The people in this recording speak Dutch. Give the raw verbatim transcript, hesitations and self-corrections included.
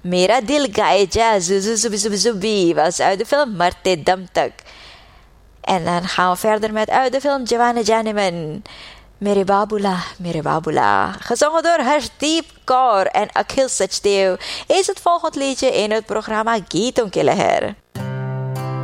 Mera Dil Gaye Ja Zuzu Zubi Zubi Zubi was uit de film Marte Damtak. En dan gaan we verder met uit de film Jawane Janeman. Mere Babula, Mere Babula. Gezongen door Harshdeep Kaur en Akhil Sachdev is het volgende liedje in het programma Geeton Ke Leher.